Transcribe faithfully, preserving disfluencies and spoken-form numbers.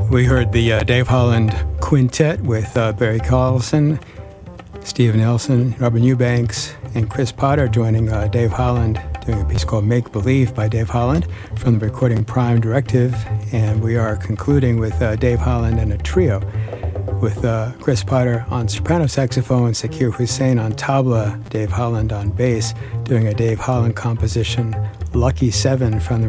We heard the uh, Dave Holland Quintet with uh, Barry Carlson, Steve Nelson, Robin Eubanks, and Chris Potter joining uh, Dave Holland, doing a piece called Make Believe by Dave Holland from the recording Prime Directive. And we are concluding with uh, Dave Holland and a trio with uh, Chris Potter on soprano saxophone, Zakir Hussain on tabla, Dave Holland on bass, doing a Dave Holland composition, Lucky Seven, from the